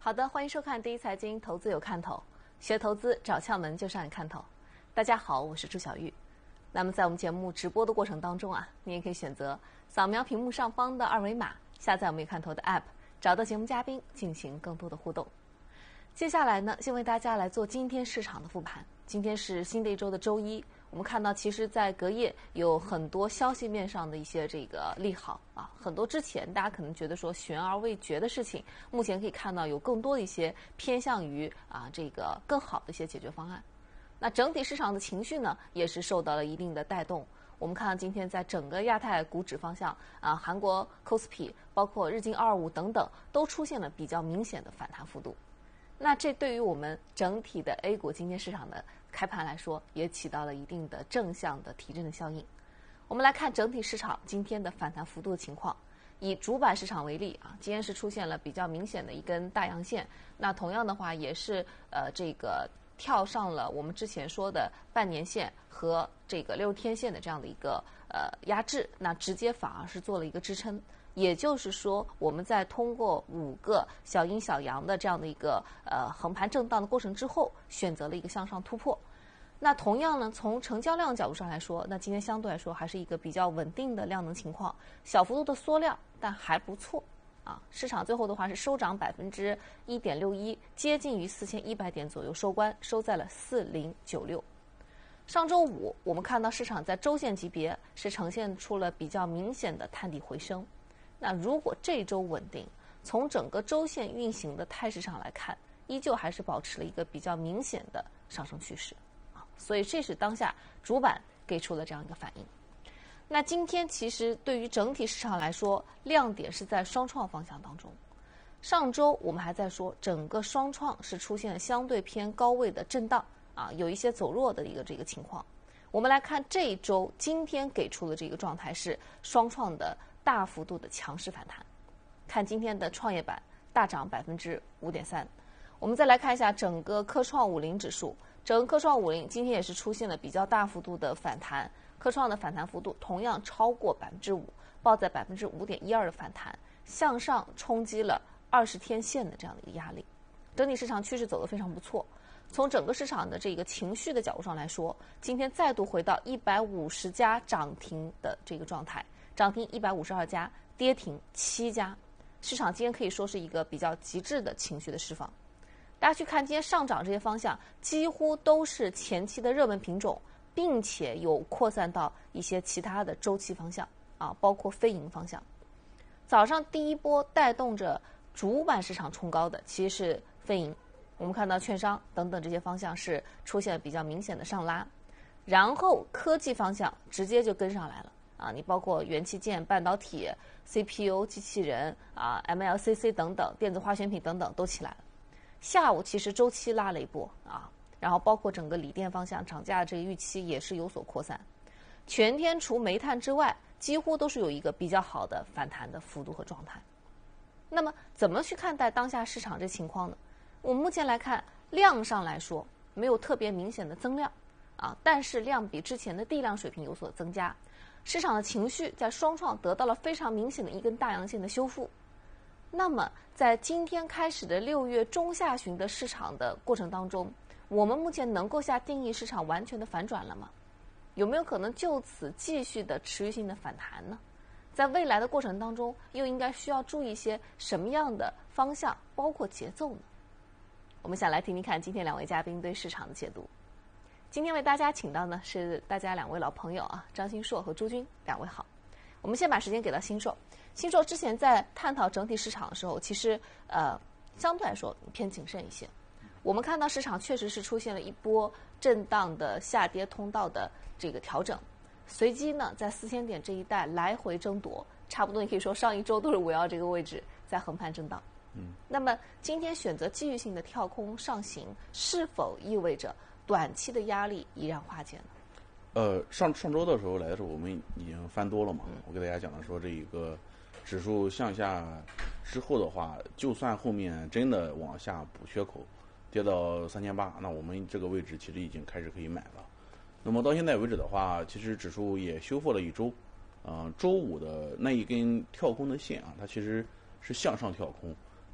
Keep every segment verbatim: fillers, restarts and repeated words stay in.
好的，欢迎收看第一财经投资有看头，学投资找窍门就上看头。大家好，我是朱晓玉。那么在我们节目直播的过程当中啊，你也可以选择扫描屏幕上方的二维码，下载我们有看头的 App， 找到节目嘉宾进行更多的互动。接下来呢，先为大家来做今天市场的复盘。今天是新的一周的周一，我们看到其实在隔夜有很多消息面上的一些这个利好啊，很多之前大家可能觉得说悬而未决的事情，目前可以看到有更多的一些偏向于啊这个更好的一些解决方案。那整体市场的情绪呢，也是受到了一定的带动。我们看到今天在整个亚太股指方向啊，韩国 K O S P I 包括日经二二五等等，都出现了比较明显的反弹幅度。那这对于我们整体的 A 股今天市场的开盘来说，也起到了一定的正向的提振的效应。我们来看整体市场今天的反弹幅度的情况。以主板市场为例啊，今天是出现了比较明显的一根大阳线。那同样的话，也是呃这个跳上了我们之前说的半年线和这个六十天线的这样的一个呃压制，那直接反而是做了一个支撑。也就是说，我们在通过五个小阴小阳的这样的一个呃横盘震荡的过程之后，选择了一个向上突破。那同样呢，从成交量角度上来说，那今天相对来说还是一个比较稳定的量能情况，小幅度的缩量，但还不错啊。市场最后的话是收涨百分之一点六一，接近于四千一百点左右收官，收在了四零九六。上周五我们看到市场在周线级别是呈现出了比较明显的探底回升。那如果这周稳定，从整个周线运行的态势上来看，依旧还是保持了一个比较明显的上升趋势啊，所以这是当下主板给出了这样一个反应。那今天其实对于整体市场来说，亮点是在双创方向当中。上周我们还在说，整个双创是出现了相对偏高位的震荡啊，有一些走弱的一个这个情况。我们来看这一周今天给出的这个状态是双创的大幅度的强势反弹。看今天的创业板大涨百分之五点三。我们再来看一下整个科创五零指数，整个科创五零今天也是出现了比较大幅度的反弹，科创的反弹幅度同样超过百分之五，报在百分之五点一二的反弹，向上冲击了二十天线的这样的一个压力。整体市场趋势走得非常不错。从整个市场的这个情绪的角度上来说，今天再度回到一百五十家涨停的这个状态，涨停一百五十二家，跌停七家。市场今天可以说是一个比较极致的情绪的释放。大家去看今天上涨这些方向，几乎都是前期的热门品种，并且有扩散到一些其他的周期方向啊，包括非银方向。早上第一波带动着主板市场冲高的其实是非银，我们看到券商等等这些方向是出现比较明显的上拉，然后科技方向直接就跟上来了啊，你包括元器件、半导体、C P U、机器人啊、M L C C 等等，电子化学品等等都起来了。下午其实周期拉了一波啊，然后包括整个锂电方向涨价的这个预期也是有所扩散。全天除煤炭之外，几乎都是有一个比较好的反弹的幅度和状态。那么怎么去看待当下市场这情况呢？我们目前来看，量上来说没有特别明显的增量啊，但是量比之前的地量水平有所增加。市场的情绪在双创得到了非常明显的一根大阳线的修复。那么在今天开始的六月中下旬的市场的过程当中，我们目前能够下定义市场完全的反转了吗？有没有可能就此继续的持续性的反弹呢？在未来的过程当中，又应该需要注意一些什么样的方向，包括节奏呢？我们想来听听看今天两位嘉宾对市场的解读。今天为大家请到呢是大家两位老朋友啊，张新硕和朱军，两位好。我们先把时间给到新硕。新硕之前在探讨整体市场的时候，其实呃相对来说偏谨慎一些。我们看到市场确实是出现了一波震荡的下跌通道的这个调整，随机呢在四千点这一带来回争夺，差不多你可以说上一周都是围绕这个位置在横盘震荡。嗯，那么今天选择机遇性的跳空上行，是否意味着短期的压力依然化解呢？ 呃，上上周的时候来的时候，我们已经翻多了嘛。嗯、我给大家讲的说，这一个指数向下之后的话，就算后面真的往下补缺口，跌到三千八，那我们这个位置其实已经开始可以买了。那么到现在为止的话，其实指数也修复了一周。呃，周五的那一根跳空的线啊，它其实是向上跳空。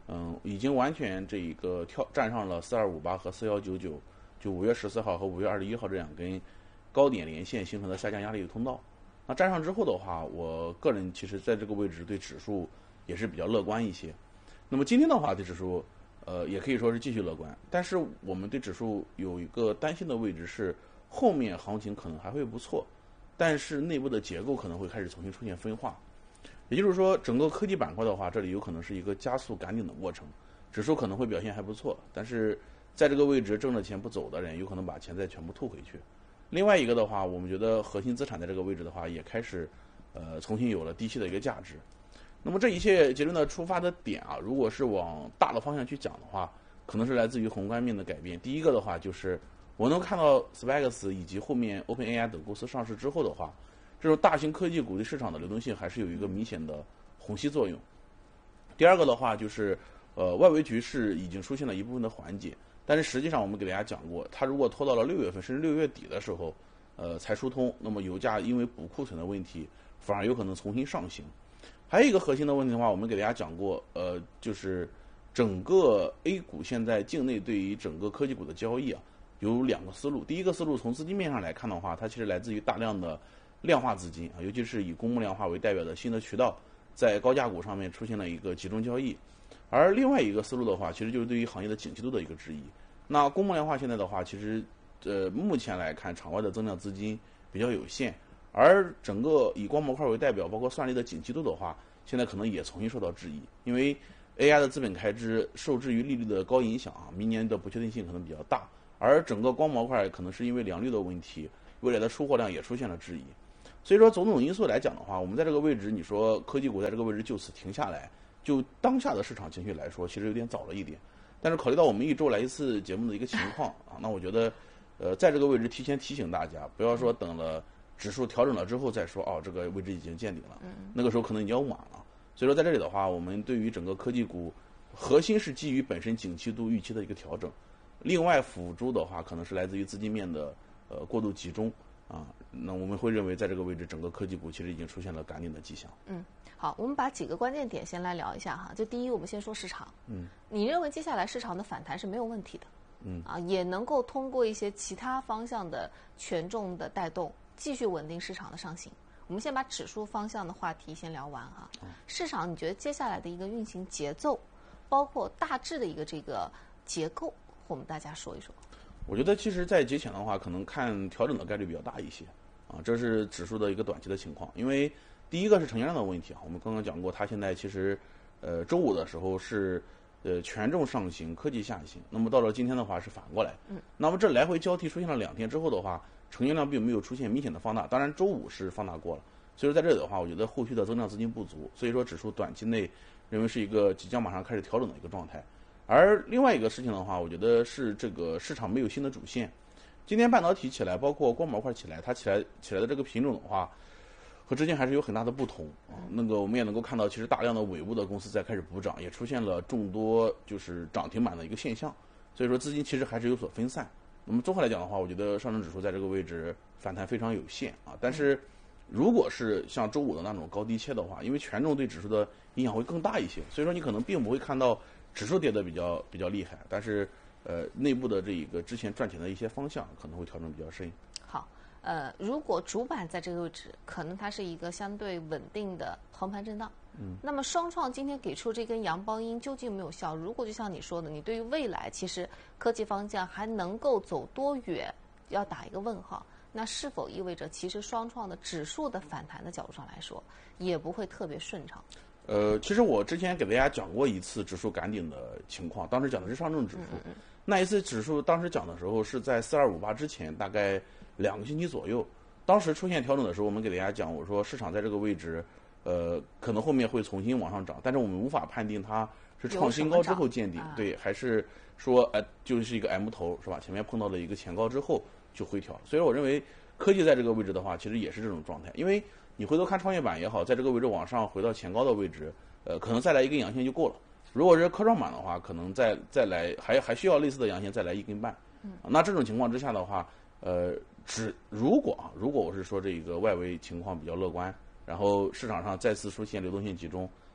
嗯，已经完全这一个跳站上了四二五八和四幺九九，就五月十四号和五月二十一号这两根高点连线形成的下降压力通道。那站上之后的话，我个人其实在这个位置对指数也是比较乐观一些。那么今天的话，对指数呃也可以说是继续乐观，但是我们对指数有一个担心的位置是后面行情可能还会不错，但是内部的结构可能会开始重新出现分化。也就是说，整个科技板块的话，这里有可能是一个加速赶顶的过程，指数可能会表现还不错，但是在这个位置挣了钱不走的人，有可能把钱再全部吐回去。另外一个的话，我们觉得核心资产在这个位置的话，也开始呃重新有了低吸的一个价值。那么这一切结论的出发的点啊，如果是往大的方向去讲的话，可能是来自于宏观面的改变。第一个的话，就是我能看到 SpaceX 以及后面 OpenAI 等公司上市之后的话，这种大型科技股对市场的流动性还是有一个明显的虹吸作用。第二个的话，就是呃外围局势已经出现了一部分的缓解。但是实际上，我们给大家讲过，它如果拖到了六月份甚至六月底的时候，呃，才疏通，那么油价因为补库存的问题，反而有可能重新上行。还有一个核心的问题的话，我们给大家讲过，呃，就是整个 A 股现在境内对于整个科技股的交易啊，有两个思路。第一个思路，从资金面上来看的话，它其实来自于大量的量化资金啊，尤其是以公募量化为代表的新的渠道，在高价股上面出现了一个集中交易。而另外一个思路的话，其实就是对于行业的景气度的一个质疑。那公募量化现在的话，其实呃目前来看，场外的增量资金比较有限，而整个以光模块为代表，包括算力的景气度的话，现在可能也重新受到质疑，因为 A I 的资本开支受制于利率的高影响啊，明年的不确定性可能比较大，而整个光模块可能是因为良率的问题，未来的出货量也出现了质疑。所以说种种因素来讲的话，我们在这个位置，你说科技股在这个位置就此停下来，就当下的市场情绪来说，其实有点早了一点。但是考虑到我们一周来一次节目的一个情况啊，那我觉得，呃，在这个位置提前提醒大家，不要说等了指数调整了之后再说，哦，这个位置已经见顶了，那个时候可能已经晚了。所以说在这里的话，我们对于整个科技股，核心是基于本身景气度预期的一个调整，另外辅助的话，可能是来自于资金面的呃过度集中啊，那我们会认为在这个位置，整个科技股其实已经出现了赶顶的迹象。 嗯。好，我们把几个关键点先来聊一下哈。就第一，我们先说市场。 嗯， 你认为接下来市场的反弹是没有问题的？ 嗯， 啊，也能够通过一些其他方向的权重的带动，继续稳定市场的上行。我们先把指数方向的话题先聊完哈。市场，你觉得接下来的一个运行节奏，包括大致的一个这个结构，我们大家说一说。 我觉得其实，在节前的话，可能看调整的概率比较大一些啊，这是指数的一个短期的情况，因为。第一个是成交量的问题啊，我们刚刚讲过，它现在其实，呃，周五的时候是，呃，权重上行，科技下行。那么到了今天的话是反过来， 嗯， 那么这来回交替出现了两天之后的话，成交量并没有出现明显的放大。当然周五是放大过了，所以说在这里的话，我觉得后续的增量资金不足，所以说指数短期内认为是一个即将马上开始调整的一个状态。而另外一个事情的话，我觉得是这个市场没有新的主线。今天半导体起来，包括光模块起来，它起来起来的这个品种的话。和之前还是有很大的不同啊。那个我们也能够看到，其实大量的尾部的公司在开始补涨，也出现了众多就是涨停板的一个现象。所以说资金其实还是有所分散。那么综合来讲的话，我觉得上证指数在这个位置反弹非常有限啊。但是如果是像周五的那种高低切的话，因为权重对指数的影响会更大一些，所以说你可能并不会看到指数跌得比较比较厉害，但是呃内部的这一个之前赚钱的一些方向可能会调整比较深。 好。呃，如果主板在这个位置，可能它是一个相对稳定的横盘震荡。 嗯， 那么双创今天给出这根阳包阴究竟有没有效？如果就像你说的，你对于未来其实科技方向还能够走多远，要打一个问号。那是否意味着其实双创的指数的反弹的角度上来说，也不会特别顺畅？ 呃，其实我之前给大家讲过一次指数赶顶的情况，当时讲的是上证指数。 嗯嗯嗯那一次指数当时讲的时候是在四二五八之前，大概两个星期左右。当时出现调整的时候，我们给大家讲，我说市场在这个位置，呃，可能后面会重新往上涨，但是我们无法判定它是创新高之后见顶，对，还是说呃就是一个 M 头是吧？前面碰到了一个前高之后就回调。所以我认为科技在这个位置的话，其实也是这种状态，因为你回头看创业板也好，在这个位置往上回到前高的位置，呃，可能再来一根阳线就够了。如果是科创板的话，可能再再来还还需要类似的阳线再来一根半。 嗯， 那这种情况之下的话，呃，只如果如果我是说这个外围情况比较乐观，然后市场上再次出现流动性集中，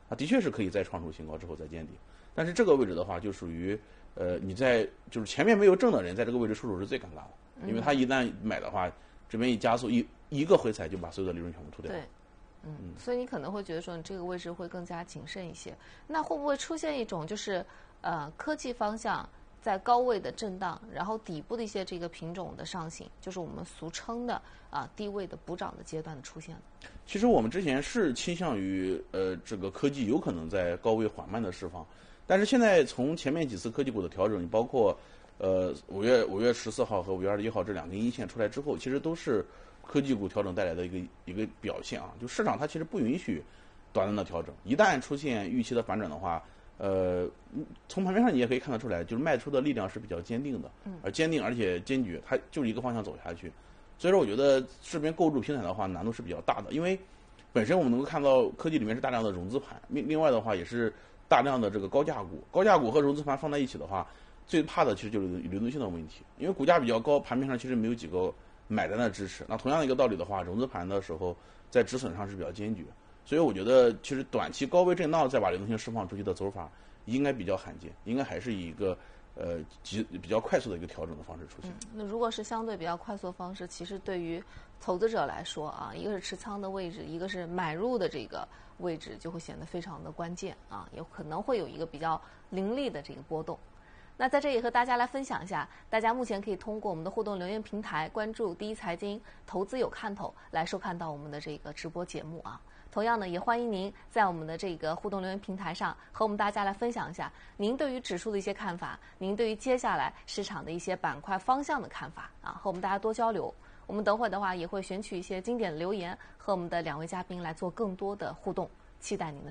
它的确是可以再创出新高之后再见底。但是这个位置的话，就属于呃你在就是前面没有挣的人，在这个位置出手是最尴尬的，因为他一旦买的话，这边一加速一一个回踩就把所有的利润全部吐掉。 对。嗯，所以你可能会觉得说你这个位置会更加谨慎一些。那会不会出现一种就是呃科技方向在高位的震荡，然后底部的一些这个品种的上行，就是我们俗称的啊、呃、低位的补涨的阶段的出现？ 其实我们之前是倾向于呃这个科技有可能在高位缓慢的释放，但是现在从前面几次科技股的调整，包括呃五月五月十四号和五月二十一号这两根阴线出来之后，其实都是科技股调整带来的一个一个表现啊。就市场它其实不允许短暂的调整，一旦出现预期的反转的话，呃，从盘面上你也可以看得出来，就是卖出的力量是比较坚定的，而坚定而且坚决，它就是一个方向走下去。所以说，我觉得这边构筑平台的话，难度是比较大的，因为本身我们能够看到科技里面是大量的融资盘，另另外的话也是大量的这个高价股，高价股和融资盘放在一起的话，最怕的其实就是流动性的问题，因为股价比较高，盘面上其实没有几个买单的支持。那同样的一个道理的话，融资盘的时候在止损上是比较坚决，所以我觉得其实短期高位震荡再把流动性释放出去的走法应该比较罕见，应该还是以一个呃极比较快速的一个调整的方式出现。 嗯，那如果是相对比较快速的方式，其实对于投资者来说啊，一个是持仓的位置，一个是买入的这个位置，就会显得非常的关键啊，有可能会有一个比较凌厉的这个波动。那在这里和大家来分享一下，大家目前可以通过我们的互动留言平台关注第一财经投资有看头来收看到我们的这个直播节目啊。同样呢，也欢迎您在我们的这个互动留言平台上和我们大家来分享一下您对于指数的一些看法，您对于接下来市场的一些板块方向的看法啊，和我们大家多交流。我们等会儿的话也会选取一些经典的留言和我们的两位嘉宾来做更多的互动，期待您的